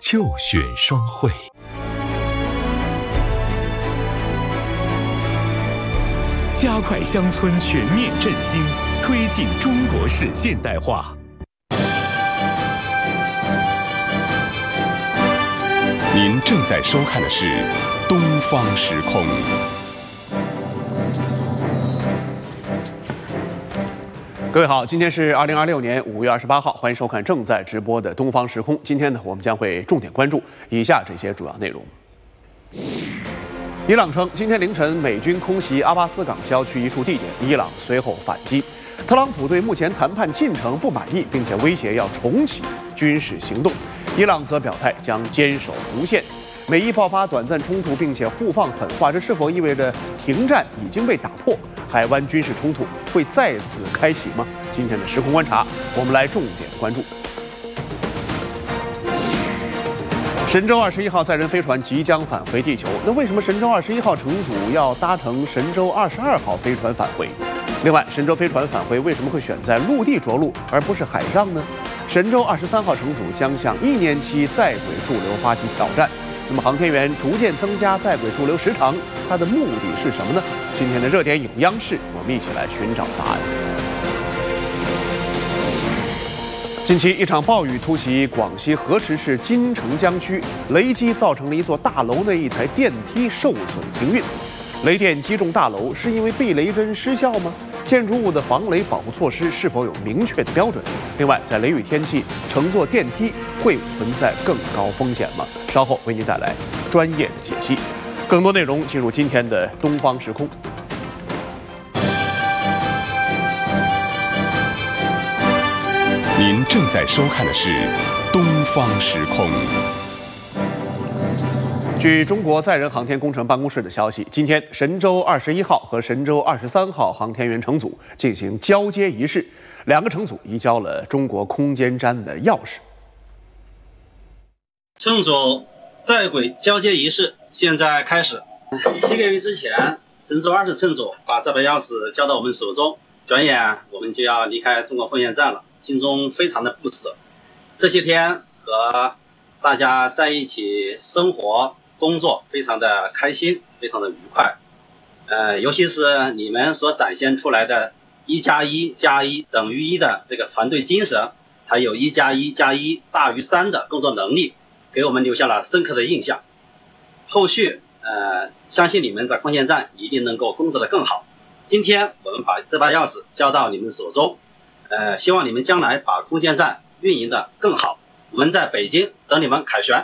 就选双汇。加快乡村全面振兴，推进中国式现代化。您正在收看的是《东方时空》。各位好，今天是2026年5月28号，欢迎收看正在直播的《东方时空》。今天呢，我们将会重点关注以下这些主要内容。伊朗称，今天凌晨美军空袭阿巴斯港郊区一处地点，伊朗随后反击。特朗普对目前谈判进程不满意，并且威胁要重启军事行动。伊朗则表态将坚守红线。美伊爆发短暂冲突，并且互放狠话，这是否意味着停战已经被打破？海湾军事冲突会再次开启吗？今天的时空观察，我们来重点关注。神舟21号载人飞船即将返回地球，那为什么神舟21号乘组要搭乘神舟22号飞船返回？另外，神舟飞船返回为什么会选在陆地着陆而不是海上呢？神舟23号乘组将向1年期在轨驻留发起挑战。那么，航天员逐渐增加在轨驻留时长，它的目的是什么呢？今天的热点有央视，我们一起来寻找答案。近期，一场暴雨突袭广西河池市金城江区，雷击造成了一座大楼内一台电梯受损停运。雷电击中大楼是因为避雷针失效吗？建筑物的防雷保护措施是否有明确的标准？另外，在雷雨天气乘坐电梯会存在更高风险吗？稍后为您带来专业的解析。更多内容进入今天的东方时空。您正在收看的是《东方时空》。据中国载人航天工程办公室的消息，今天神舟21号和神舟23号航天员乘组进行交接仪式，两个乘组移交了中国空间站的钥匙。 乘组在轨交接仪式现在开始。7个月之前，神舟20乘组把这把钥匙交到我们手中，转眼我们就要离开中国空间站了，心中非常的不舍。这些天和大家在一起生活工作非常的开心，非常的愉快。尤其是你们所展现出来的1+1+1等于1的这个团队精神，还有1+1+1大于3的工作能力，给我们留下了深刻的印象。后续相信你们在空间站一定能够工作得更好。今天我们把这把钥匙交到你们手中，希望你们将来把空间站运营得更好。我们在北京等你们凯旋。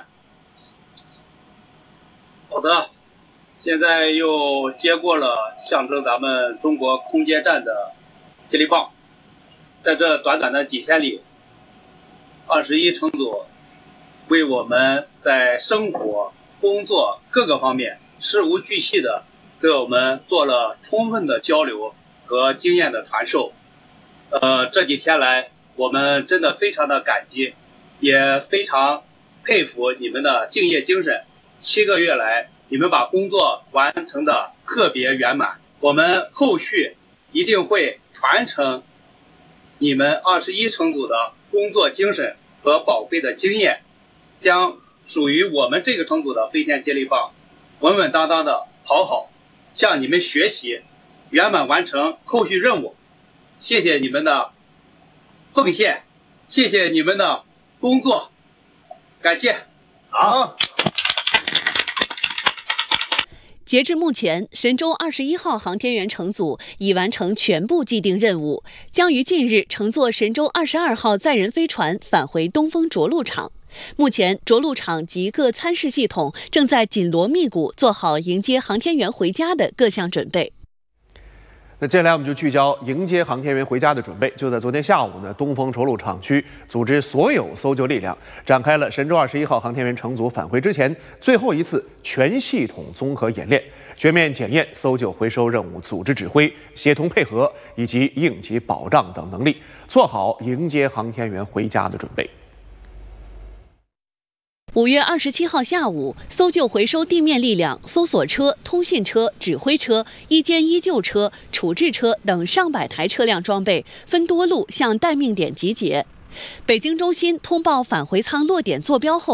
好的，现在又接过了象征咱们中国空间站的接力棒。在这短短的几天里，21乘组为我们在生活、工作各个方面事无巨细的给我们做了充分的交流和经验的传授。这几天来，我们真的非常的感激，也非常佩服你们的敬业精神。7个月来，你们把工作完成的特别圆满，我们后续一定会传承你们21乘组的工作精神和宝贵的经验，将属于我们这个乘组的飞天接力棒稳稳当当的跑好，向你们学习，圆满完成后续任务。谢谢你们的奉献，谢谢你们的工作，感谢。 好。 截至目前，神舟21号航天员乘组已完成全部既定任务，将于近日乘坐神舟22号载人飞船返回东风着陆场。目前，着陆场及各参试系统正在紧锣密鼓做好迎接航天员回家的各项准备。 那接下来我们就聚焦迎接航天员回家的准备。就在昨天下午呢，东风着陆场区组织所有搜救力量，展开了神舟21号航天员乘组返回之前最后一次全系统综合演练，全面检验搜救回收任务组织指挥、协同配合以及应急保障等能力，做好迎接航天员回家的准备。 5月27号下午，搜救回收地面力量、搜索车、通信车、指挥车、一间医救车、处置车等上百台车辆装备分多路向待命点集结。北京中心通报返回舱落点坐标后，